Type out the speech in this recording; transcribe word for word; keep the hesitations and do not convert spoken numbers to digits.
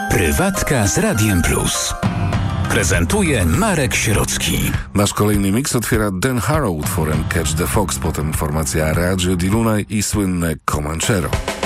Prywatka z Radiem Plus. Prezentuje Marek Sierocki. Nasz kolejny miks otwiera Dan Harrow utworem Catch the Fox, potem formacja Raggio di Luna i słynne Comanchero.